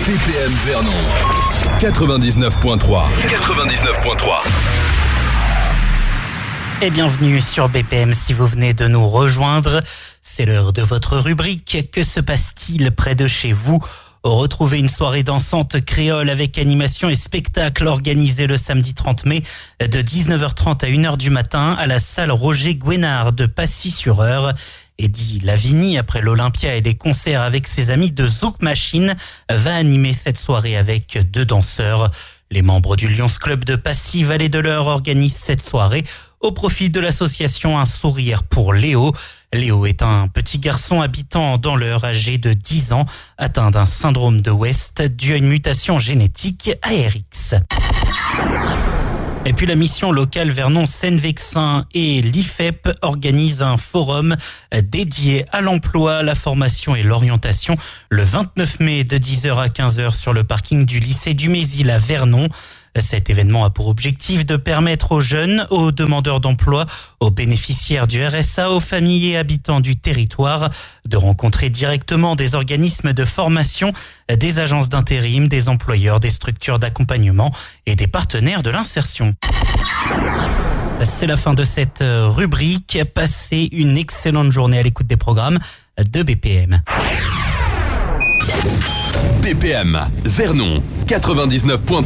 BPM Vernon 99.3. Et bienvenue sur BPM si vous venez de nous rejoindre. C'est l'heure de votre rubrique. Que se passe-t-il près de chez vous ? Retrouvez une soirée dansante créole avec animation et spectacle organisé le samedi 30 mai de 19h30 à 1h du matin à la salle Roger Gouénard de Passy-sur-Eure. Eddie Lavigny, après l'Olympia et les concerts avec ses amis de Zouk Machine, va animer cette soirée avec 2 danseurs. Les membres du Lions Club de Passy-Vallée de l'Eure organisent cette soirée au profit de l'association Un Sourire pour Léo. Léo est un petit garçon habitant dans l'Eure, âgé de 10 ans, atteint d'un syndrome de West dû à une mutation génétique ARX. Et puis la mission locale Vernon-Seine-Vexin et l'IFEP organisent un forum dédié à l'emploi, la formation et l'orientation le 29 mai de 10h à 15h sur le parking du lycée du Mésil à Vernon. Cet événement a pour objectif de permettre aux jeunes, aux demandeurs d'emploi, aux bénéficiaires du RSA, aux familles et habitants du territoire de rencontrer directement des organismes de formation, des agences d'intérim, des employeurs, des structures d'accompagnement et des partenaires de l'insertion. C'est la fin de cette rubrique. Passez une excellente journée à l'écoute des programmes de BPM. BPM Vernon 99.3.